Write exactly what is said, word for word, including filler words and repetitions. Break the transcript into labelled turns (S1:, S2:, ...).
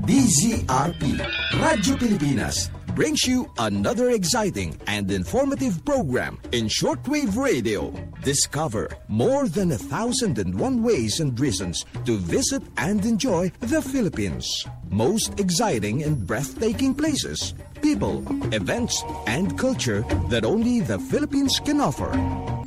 S1: D Z R P, Radyo Pilipinas, brings you another exciting and informative program in shortwave radio. Discover more than a thousand and one ways and reasons to visit and enjoy the Philippines. Most exciting and breathtaking places, people, events, and culture that only the Philippines can offer.